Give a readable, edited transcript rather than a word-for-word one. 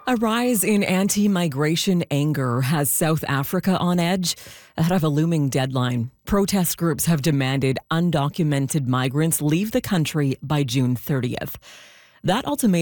A rise in anti-migration anger has South Africa on edge ahead of a looming deadline. Protest groups have demanded undocumented migrants leave the country by June 30th. That ultimatum